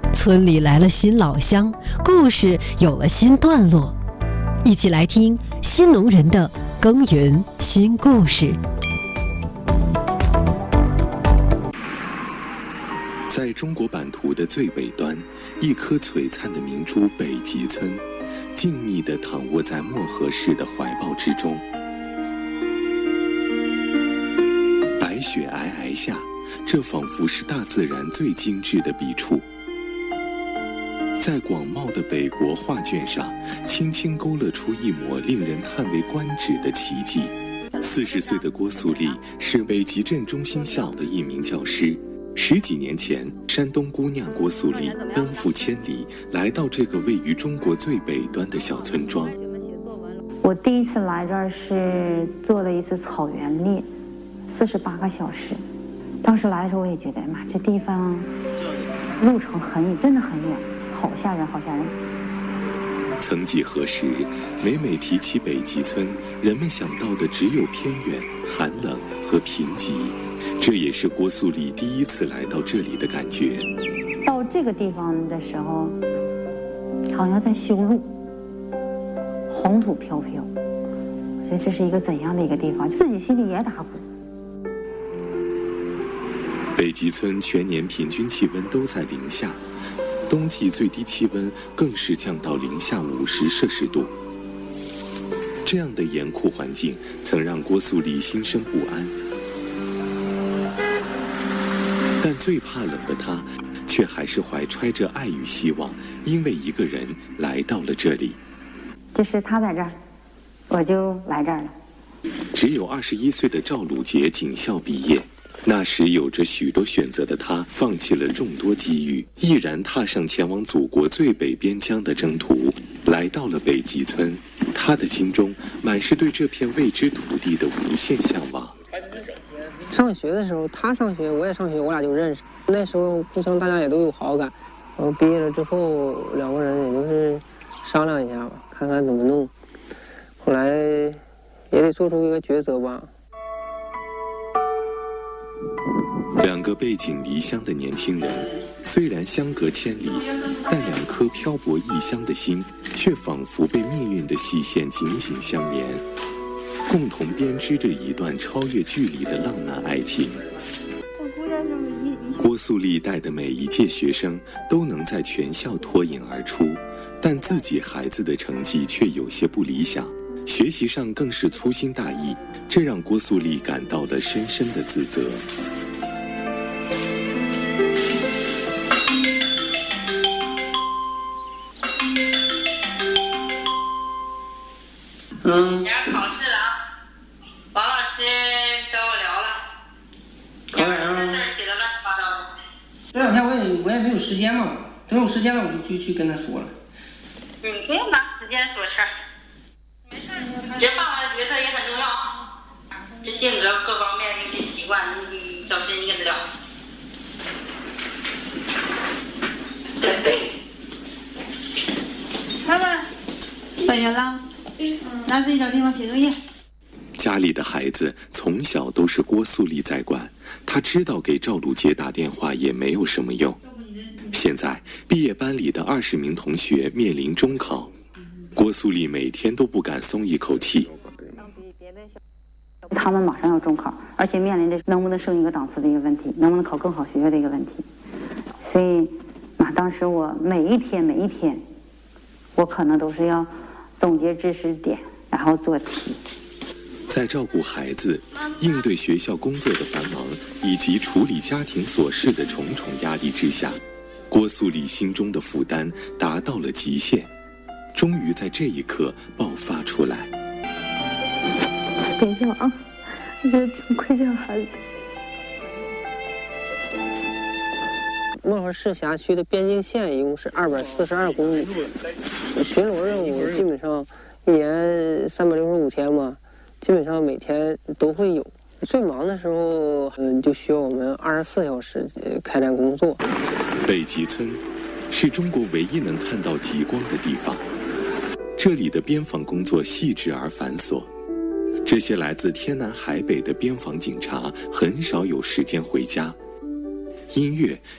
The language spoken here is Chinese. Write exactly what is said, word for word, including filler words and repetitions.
村里来了新老乡，故事有了新段落。一起来听新农人的耕耘新故事。 在中国版图的最北端，一颗璀璨的明珠北极村，静谧地躺卧在漠河氏的怀抱之中。白雪皑皑下，这仿佛是大自然最精致的笔触。在广袤的北国画卷上，轻轻勾勒出一抹令人叹为观止的奇迹。四十岁的郭素丽是北极镇中心校的一名教师。十几年前，山东姑娘郭素丽奔赴千里，来到这个位于中国最北端的小村庄。 我第一次来这儿是做了一次草原猎，四十八个小时。当时来的时候，我也觉得，妈，这地方路程很远，真的很远。好吓人，好吓人！ 曾几何时，每每提起北极村，人们想到的只有偏远、寒冷和贫瘠。这也是郭素丽第一次来到这里的感觉。 到这个地方的时候，好像在修路，红土飘飘。所以这是一个怎样的一个地方？自己心里也打鼓。 北极村全年平均气温都在零下。冬季最低气温更是降到零下五十摄氏度。这样的严酷环境曾让郭素丽心生不安，但最怕冷的她，却还是怀揣着爱与希望，因为一个人来到了这里。 就是他在这儿，我就来这儿了。 只有二十一岁的赵鲁杰警校毕业。那时有着许多选择的他，放弃了众多机遇，毅然踏上前往祖国最北边疆的征途，来到了北极村。他的心中满是对这片未知土地的无限向往。 上学的时候，他上学，我也上学，我俩就认识。那时候互相大家也都有好感。然后毕业了之后，两个人也就是商量一下吧，看看怎么弄。后来也得做出一个抉择吧。 两个背井离乡的年轻人，虽然相隔千里，但两颗漂泊异乡的心，却仿佛被命运的细线紧紧相连，共同编织着一段超越距离的浪漫爱情。郭素丽带的每一届学生都能在全校脱颖而出，但自己孩子的成绩却有些不理想，学习上更是粗心大意，这让郭素丽感到了深深的自责。 嗯。 明儿考试了啊！王老师找我聊了， 考哪儿啊？ 这字写的乱七八糟的。 这两天我也我也没有时间嘛，等有时间了我就去去跟他说了。 你不用拿时间说事儿，没事。这爸爸的角色也很重要啊，这性格各方面的一些习惯，你找时间你跟他聊。 妈妈，回来了。拿自己找地方写作业。 家里的孩子从小都是郭素丽在管，她知道给赵鲁杰打电话也没有什么用。现在毕业班里的二十名同学面临中考，郭素丽每天都不敢松一口气。 他们马上要中考，而且面临着能不能升一个档次的一个问题，能不能考更好学校的一个问题。所以，啊，当时我每一天每一天，我可能都是要总结知识点，然后做题。 在照顾孩子、应对学校工作的繁忙，以及处理家庭琐事的重重压力之下，郭素丽心中的负担达到了极限，终于在这一刻爆发出来。 等一下啊，我觉得挺亏欠孩子的。 漠河市辖区的边境线一共是二百四十二公里，巡逻任务基本上一年三百六十五天嘛，基本上每天都会有。最忙的时候，嗯，就需要我们二十四小时开展工作。 北极村是中国唯一能看到极光的地方，这里的边防工作细致而繁琐。这些来自天南海北的边防警察很少有时间回家。音乐